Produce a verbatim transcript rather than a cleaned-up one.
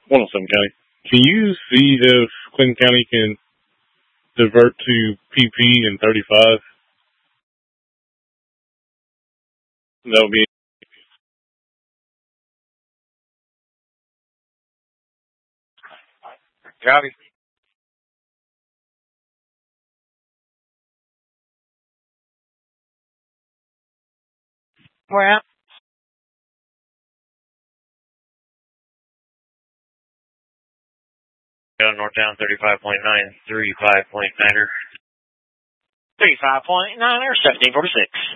one oh seven County. Can you see if Clinton County can divert to P P in thirty-five? That would be. Copy. Where at? Down Northtown, thirty-five point nine, thirty-five point niner. thirty-five point nine or seventeen forty-six.